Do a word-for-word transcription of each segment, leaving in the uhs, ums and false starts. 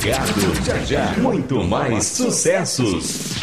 ligado, já já, muito mais sucessos.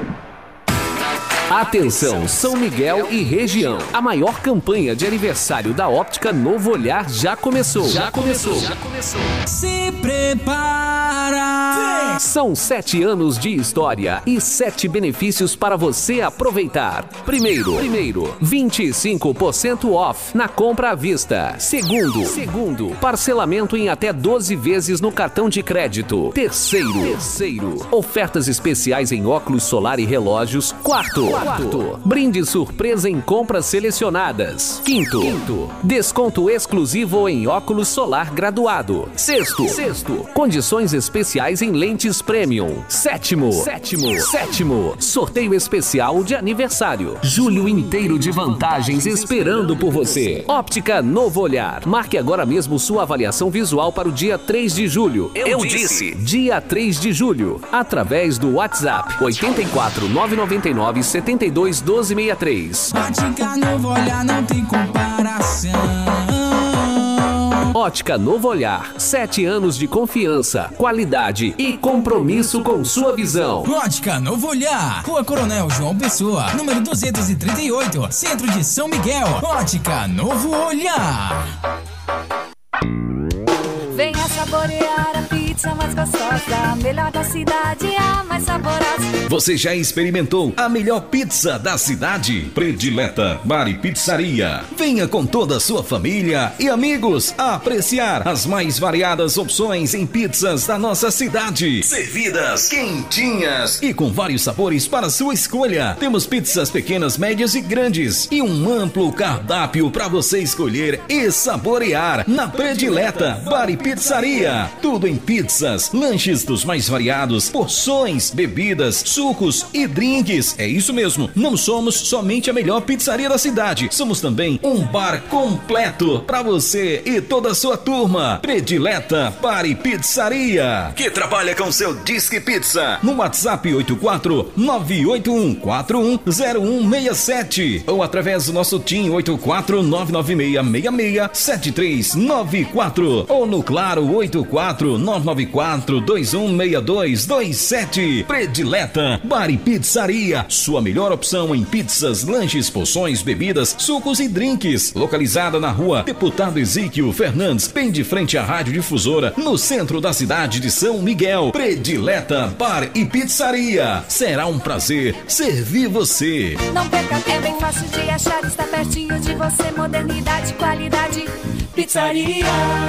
Atenção, São Miguel e região. A maior campanha de aniversário da Óptica Novo Olhar já começou. Já começou. Já começou. Se prepara! São sete anos de história e sete benefícios para você aproveitar. Primeiro, primeiro, vinte e cinco por cento off na compra à vista. Segundo, segundo, parcelamento em até doze vezes no cartão de crédito. Terceiro, terceiro, ofertas especiais em óculos solar e relógios. Quarto, Quarto, brinde surpresa em compras selecionadas. Quinto, Quinto, desconto exclusivo em óculos solar graduado. Sexto, Sexto, condições especiais em lentes premium. Sétimo, Sétimo, Sétimo, sorteio especial de aniversário. Julho inteiro de vantagens esperando por você. Óptica Novo Olhar. Marque agora mesmo sua avaliação visual para o dia três de julho. Eu, Eu disse. disse. Dia três de julho. Através do WhatsApp oito quatro nove nove nove setenta e dois doze sessenta e três. Ótica Novo Olhar não tem comparação. Ótica Novo Olhar. Sete anos de confiança, qualidade e compromisso com sua visão. Ótica Novo Olhar. Rua Coronel João Pessoa, número duzentos e trinta e oito, Centro de São Miguel. Ótica Novo Olhar. Venha saborear a pizza mais gostosa, a melhor da cidade, a mais saborosa. Você já experimentou a melhor pizza da cidade? Predileta Bar e Pizzaria. Venha com toda a sua família e amigos apreciar as mais variadas opções em pizzas da nossa cidade. Servidas quentinhas e com vários sabores para sua escolha. Temos pizzas pequenas, médias e grandes e um amplo cardápio para você escolher e saborear na Predileta Bar e Pizzaria. Tudo em pizzas, lanches dos mais variados, porções, bebidas, sucos e drinks. É isso mesmo, não somos somente a melhor pizzaria da cidade, somos também um bar completo para você e toda a sua turma. Predileta Bar e Pizzaria, que trabalha com seu Disque Pizza no WhatsApp oito quatro nove oito um quatro um zero um seis sete ou através do nosso TIM oito quatro nove nove seis seis seis sete três nove quatro ou no Claro oito quatro nove nove quatro dois um seis dois dois sete. Predileta Bar e Pizzaria, sua melhor opção em pizzas, lanches, porções, bebidas, sucos e drinks. Localizada na rua Deputado Ezequiel Fernandes, bem de frente à Rádio Difusora, no centro da cidade de São Miguel. Predileta Bar e Pizzaria. Será um prazer servir você. Não perca, é bem fácil de achar, está pertinho de você. Modernidade, qualidade, pizzaria.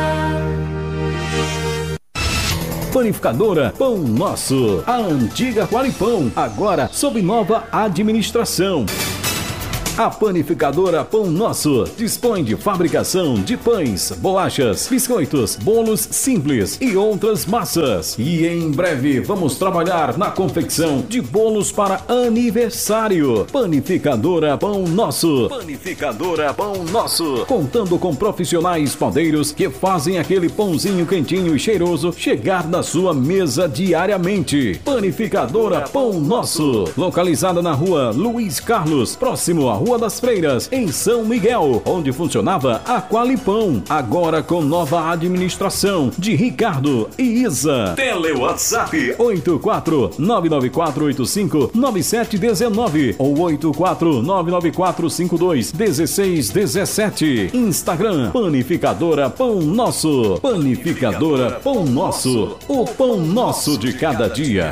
Panificadora Pão Nosso, a antiga Qualipão, agora sob nova administração. A Panificadora Pão Nosso dispõe de fabricação de pães, bolachas, biscoitos, bolos simples e outras massas. E em breve vamos trabalhar na confecção de bolos para aniversário. Panificadora Pão Nosso. Panificadora Pão Nosso. Contando com profissionais padeiros que fazem aquele pãozinho quentinho e cheiroso chegar na sua mesa diariamente. Panificadora Pão Nosso. Localizada na rua Luiz Carlos, próximo à Rua das Freiras, em São Miguel, onde funcionava a Qualipão, agora com nova administração de Ricardo e Isa. Tele WhatsApp oito quatro nove nove quatro oito cinco nove sete um nove ou oito quatro nove nove quatro cinco dois um seis um sete. Instagram Panificadora Pão Nosso. Panificadora Pão Nosso, o pão nosso de cada dia.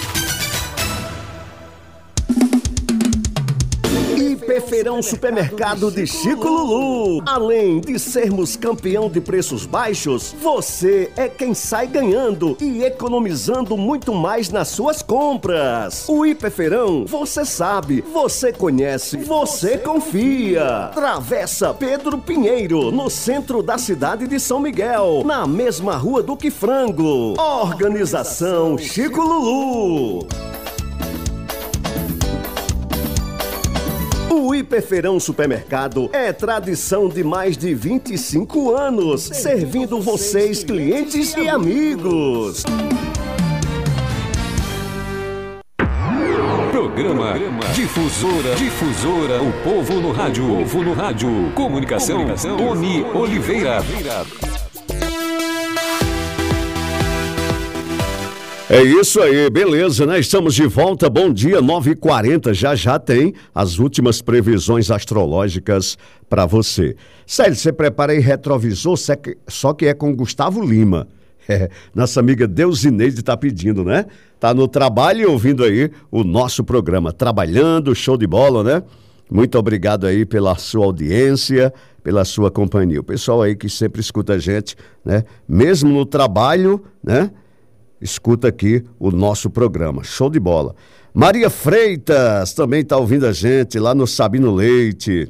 Feirão Supermercado de Chico Lulu. Além de sermos campeão de preços baixos, você é quem sai ganhando e economizando muito mais nas suas compras. O Hiperfeirão, você sabe, você conhece, você confia. Travessa Pedro Pinheiro, no centro da cidade de São Miguel, na mesma rua do que Frango. Organização Chico Lulu. O Hiperfeirão Supermercado é tradição de mais de vinte e cinco anos, servindo vocês, clientes e amigos. Programa Difusora, Difusora, o povo no rádio, o povo no rádio. Comunicação, Comunicação Tony Oliveira. É isso aí, beleza, né? Estamos de volta, bom dia, nove e quarenta, já já tem as últimas previsões astrológicas para você. Célio, você prepara aí retrovisor, só que é com Gustavo Lima. É, nossa amiga Deusineide tá pedindo, né? Tá no trabalho e ouvindo aí o nosso programa, trabalhando, show de bola, né? Muito obrigado aí pela sua audiência, pela sua companhia. O pessoal aí que sempre escuta a gente, né? Mesmo no trabalho, né? Escuta aqui o nosso programa, show de bola. Maria Freitas também está ouvindo a gente lá no Sabino Leite.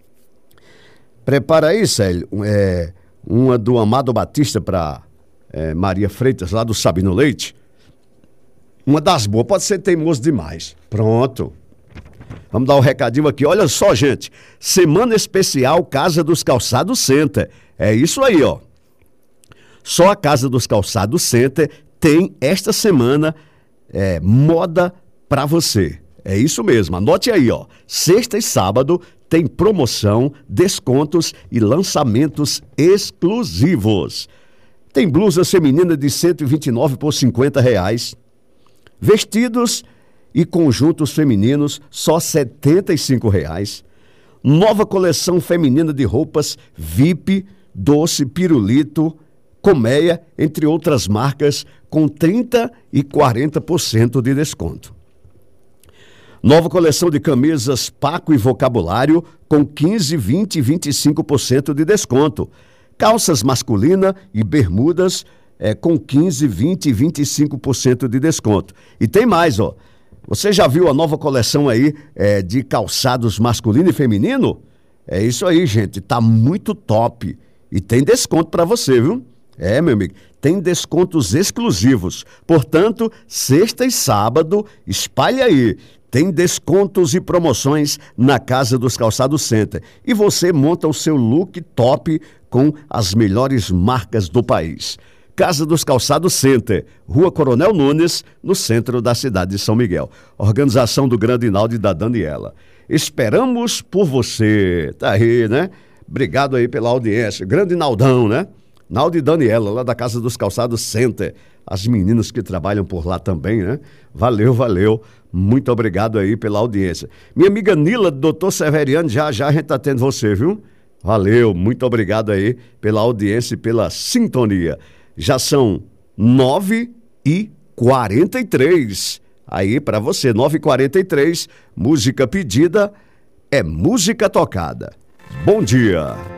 Prepara aí, Célio, é, uma do Amado Batista para é, Maria Freitas, lá do Sabino Leite. Uma das boas, pode ser teimoso demais. Pronto. Vamos dar um recadinho aqui. Olha só, gente, semana especial Casa dos Calçados Center. É isso aí, ó. Só a Casa dos Calçados Center tem esta semana é, moda para você. É isso mesmo, anote aí, ó. Sexta e sábado tem promoção, descontos e lançamentos exclusivos. Tem blusa feminina de cento e vinte e nove por cinquenta reais. Vestidos e conjuntos femininos só setenta e cinco reais. Nova coleção feminina de roupas V I P, Doce, Pirulito, Colmeia, entre outras marcas, com trinta e quarenta por cento de desconto. Nova coleção de camisas Paco e Vocabulário, com quinze, vinte e vinte e cinco por cento de desconto. Calças masculina e bermudas é, com quinze, vinte e vinte e cinco por cento de desconto. E tem mais, ó. Você já viu a nova coleção aí é, de calçados masculino e feminino? É isso aí, gente. Tá muito top. E tem desconto para você, viu? É, meu amigo, tem descontos exclusivos. Portanto, sexta e sábado, espalhe aí. Tem descontos e promoções na Casa dos Calçados Center. E você monta o seu look top com as melhores marcas do país. Casa dos Calçados Center, Rua Coronel Nunes, no centro da cidade de São Miguel. Organização do Grande Naldo e da Daniela. Esperamos por você. Tá aí, né? Obrigado aí pela audiência. Grande Naldão, né? Naldo e Daniela, lá da Casa dos Calçados Center. As meninas que trabalham por lá também, né? Valeu, valeu. Muito obrigado aí pela audiência. Minha amiga Nila, doutor Severiano, já já a gente tá tendo você, viu? Valeu, muito obrigado aí pela audiência e pela sintonia. Já são nove e quarenta e três. Aí para você, nove e quarenta e três, música pedida é música tocada. Bom dia.